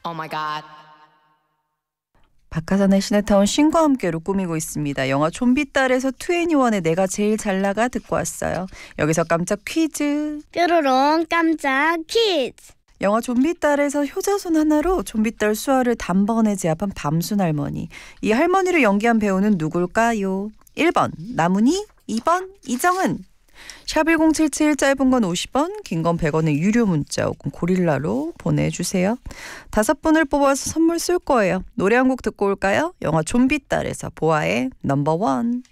Oh my god. 박하선의 시네타운 신과 함께로 꾸미고 있습니다. 영화 좀비딸에서 2NE1의 내가 제일 잘 나가 듣고 왔어요. 여기서 깜짝 퀴즈. 뾰로롱 깜짝 퀴즈. 영화 좀비딸에서 효자손 하나로 좀비딸 수아를 단번에 제압한 밤순 할머니. 이 할머니를 연기한 배우는 누굴까요? 1번 나문희, 2번 이정은. 샵1077 짧은 건 50원, 긴 건 100원의 유료 문자 혹은 고릴라로 보내주세요. 5분을 뽑아서 선물 쏠 거예요. 노래 한 곡 듣고 올까요? 영화 좀비딸에서 보아의 넘버원.